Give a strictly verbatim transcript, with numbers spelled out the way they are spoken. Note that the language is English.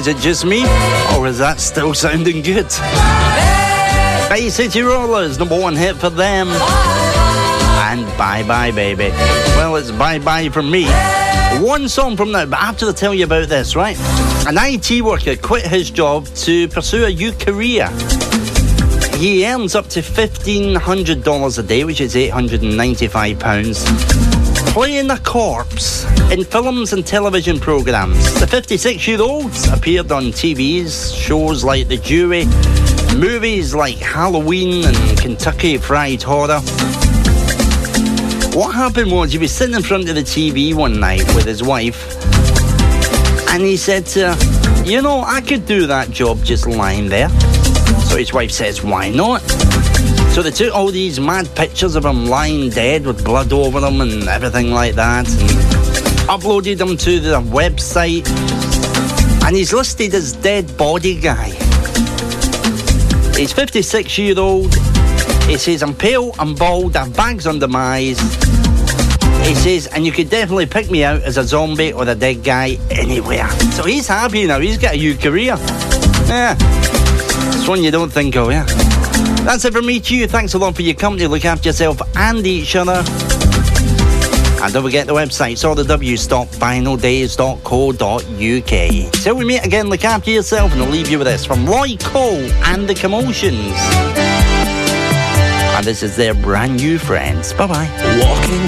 Is it just me, or is that still sounding good? Bay City Rollers, number one hit for them. And Bye Bye Baby. Well, it's bye bye from me. One song from now, but I have to tell you about this, right? An I T worker quit his job to pursue a new career. He earns up to fifteen hundred dollars a day, which is eight hundred ninety-five pounds, playing a corpse in films and television programmes. The fifty-six-year-old appeared on T V's shows like The Jury, movies like Halloween and Kentucky Fried Horror. What happened was he was sitting in front of the T V one night with his wife, and he said to her, you know, I could do that job just lying there. So his wife says, why not? So they took all these mad pictures of him lying dead with blood over him and everything like that, and uploaded them to the website, and he's listed as dead body guy. He's fifty-six year old. He says, I'm pale, I'm bald, I have bags under my eyes. He says, and you could definitely pick me out as a zombie or a dead guy anywhere. So he's happy now, he's got a new career. Yeah, it's one you don't think of, yeah. That's it from me to you. Thanks a lot for your company. Look after yourself and each other. And don't forget the website, so the w stop vinyl days dot co dot u k. Till we meet again, look after yourself, and I'll leave you with this from Lloyd Cole and the Commotions. And this is their brand new Friends. Bye-bye. Walking